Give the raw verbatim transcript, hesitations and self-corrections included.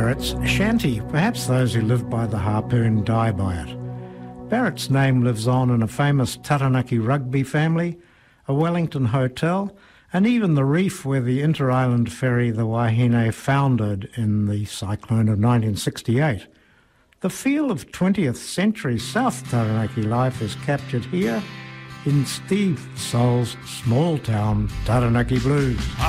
Barrett's shanty. Perhaps those who live by the harpoon die by it. Barrett's name lives on in a famous Taranaki rugby family, a Wellington hotel, and even the reef where the inter-island ferry, the Wahine, foundered in the cyclone of nineteen sixty-eight. The feel of twentieth century South Taranaki life is captured here in Steve Soul's small town Taranaki Blues.